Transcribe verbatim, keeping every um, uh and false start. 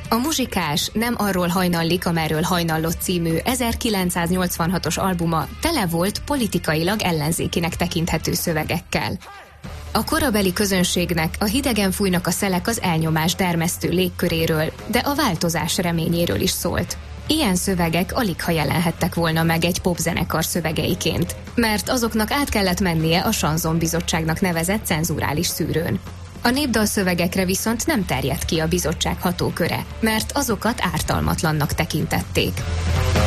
A muzsikás Nem arról hajnallik, amerről hajnallott című ezerkilencszáznyolcvanhatos albuma tele volt politikailag ellenzékinek tekinthető szövegekkel. A korabeli közönségnek a hidegen fújnak a szelek az elnyomás dermesztő légköréről, de a változás reményéről is szólt. Ilyen szövegek aligha jelenhettek volna meg egy popzenekar szövegeiként, mert azoknak át kellett mennie a Sanzon Bizottságnak nevezett cenzurális szűrőn. A népdalszövegekre viszont nem terjedt ki a bizottság hatóköre, mert azokat ártalmatlannak tekintették.